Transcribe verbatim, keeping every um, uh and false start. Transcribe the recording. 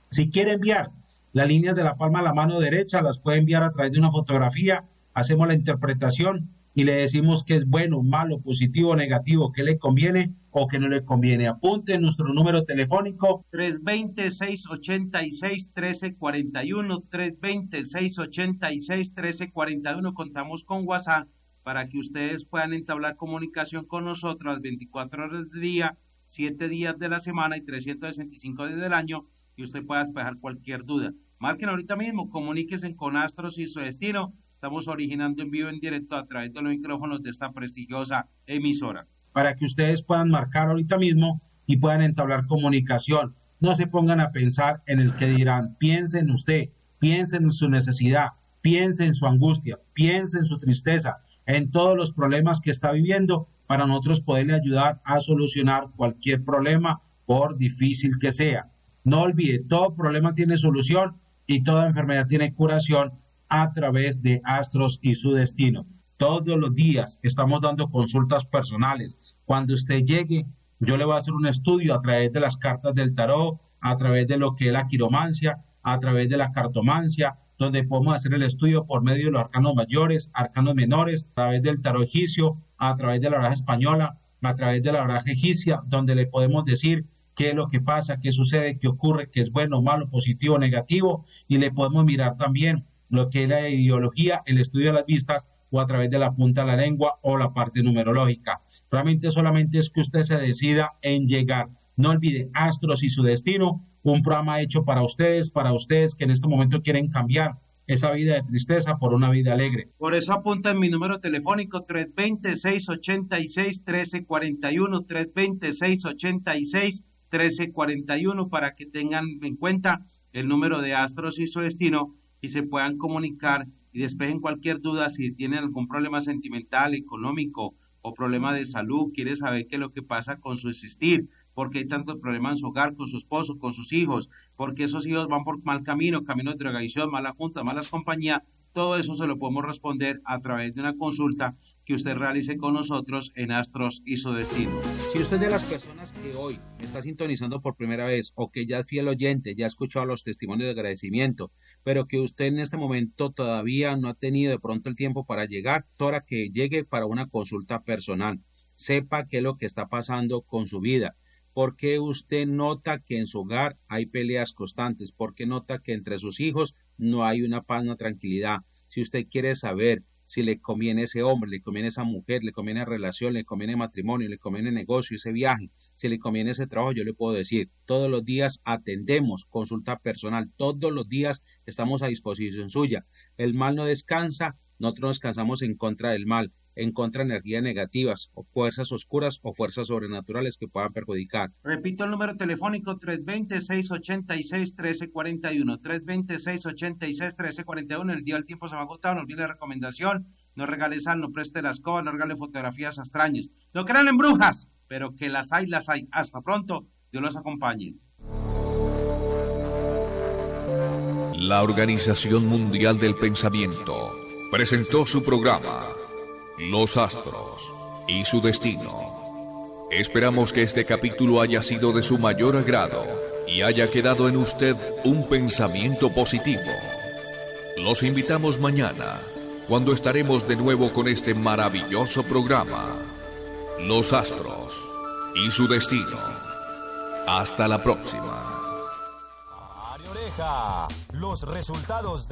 Si quiere enviar las líneas de la palma a la mano derecha, las puede enviar a través de una fotografía, hacemos la interpretación y le decimos que es bueno, malo, positivo, negativo, que le conviene o que no le conviene. Apunte nuestro número telefónico tres dos cero, seis ocho seis, uno tres cuatro uno, tres dos cero, seis ocho seis, uno tres cuatro uno. Contamos con WhatsApp para que ustedes puedan entablar comunicación con nosotros las veinticuatro horas del día, siete días de la semana y trescientos sesenta y cinco días del año, y usted pueda despejar cualquier duda. Marquen ahorita mismo, comuníquense con Astros y su destino. Estamos originando en vivo, en directo, a través de los micrófonos de esta prestigiosa emisora. Para que ustedes puedan marcar ahorita mismo y puedan entablar comunicación. No se pongan a pensar en el que dirán. Piensen en usted, piensen en su necesidad, piensen en su angustia, piensen en su tristeza, en todos los problemas que está viviendo, para nosotros poderle ayudar a solucionar cualquier problema, por difícil que sea. No olvide, todo problema tiene solución y toda enfermedad tiene curación a través de Astros y su destino. Todos los días estamos dando consultas personales. Cuando usted llegue, yo le voy a hacer un estudio a través de las cartas del tarot, a través de lo que es la quiromancia, a través de la cartomancia, donde podemos hacer el estudio por medio de los arcanos mayores, arcanos menores, a través del tarot egipcio, a través de la baraja española, a través de la baraja egipcia, donde le podemos decir qué es lo que pasa, qué sucede, qué ocurre, qué es bueno, malo, positivo, negativo, y le podemos mirar también lo que es la ideología, el estudio de las vistas, o a través de la punta de la lengua o la parte numerológica. Realmente solamente es que usted se decida en llegar. No olvide, Astros y su destino, un programa hecho para ustedes, para ustedes que en este momento quieren cambiar esa vida de tristeza por una vida alegre. Por eso apunta en mi número telefónico tres dos cero, seis ocho seis, uno tres cuatro uno, tres dos cero, seis ocho seis, uno tres cuatro uno, para que tengan en cuenta el número de Astros y su destino y se puedan comunicar y despejen cualquier duda. Si tienen algún problema sentimental, económico o problema de salud, quiere saber qué es lo que pasa con su existir, porque hay tantos problemas en su hogar, con su esposo, con sus hijos, porque esos hijos van por mal camino, camino de drogadicción, mala junta, malas compañías. Todo eso se lo podemos responder a través de una consulta que usted realice con nosotros en Astros y su destino. Si usted es de las personas que hoy está sintonizando por primera vez o que ya es fiel oyente, ya ha escuchado los testimonios de agradecimiento, pero que usted en este momento todavía no ha tenido de pronto el tiempo para llegar, es hora que llegue para una consulta personal. Sepa qué es lo que está pasando con su vida. ¿Por qué usted nota que en su hogar hay peleas constantes? ¿Por qué nota que entre sus hijos no hay una paz, una tranquilidad? Si usted quiere saber si le conviene ese hombre, le conviene esa mujer, le conviene relación, le conviene matrimonio, le conviene negocio, ese viaje, si le conviene ese trabajo, yo le puedo decir, todos los días atendemos consulta personal, todos los días estamos a disposición suya. El mal no descansa, nosotros nos cansamos en contra del mal, en contra de energías negativas, o fuerzas oscuras o fuerzas sobrenaturales que puedan perjudicar. Repito el número telefónico tres dos cero, seis ocho seis, uno tres cuatro uno, tres dos cero, seis ocho seis, uno tres cuatro uno. El día del tiempo se me ha agotado, no olvide la recomendación, no regale sal, no preste la escoba, no regale fotografías a extraños. No crean en brujas, pero que las hay, las hay. Hasta pronto, Dios los acompañe. La Organización Mundial del Pensamiento presentó su programa Los Astros y su destino. Esperamos que este capítulo haya sido de su mayor agrado y haya quedado en usted un pensamiento positivo. Los invitamos mañana, cuando estaremos de nuevo con este maravilloso programa, Los Astros y su destino. Hasta la próxima. Oreja, los resultados de